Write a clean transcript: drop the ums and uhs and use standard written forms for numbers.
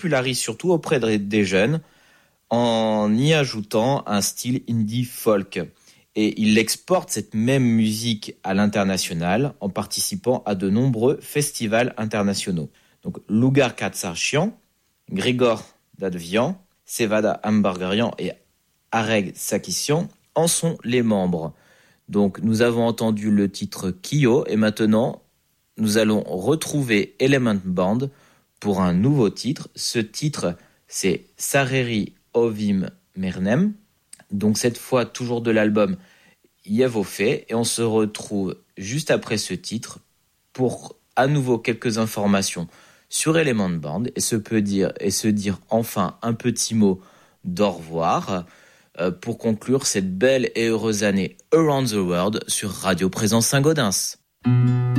popularise surtout auprès des jeunes en y ajoutant un style indie folk. Et il exporte cette même musique à l'international en participant à de nombreux festivals internationaux. Donc Lugar Katsarchian, Grigor Dadvian, Sevada Ambargarian et Areg Sakisian en sont les membres. Donc nous avons entendu le titre Kyo et maintenant nous allons retrouver Element Band pour un nouveau titre. Ce titre c'est Sareri Ovim Mernem. Donc cette fois toujours de l'album Yevofe et on se retrouve juste après ce titre pour à nouveau quelques informations sur Element Band et se dire enfin un petit mot d'au revoir pour conclure cette belle et heureuse année Around the World sur Radio Présence Saint-Gaudens.